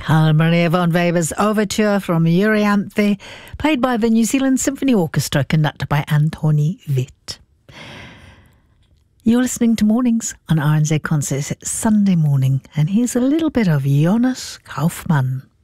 Carl Maria von Weber's Overture from Euryanthe, played by the New Zealand Symphony Orchestra, conducted by Antoni Witt. You're listening to Mornings on RNZ Concerts. It's Sunday morning, and here's a little bit of Jonas Kaufmann.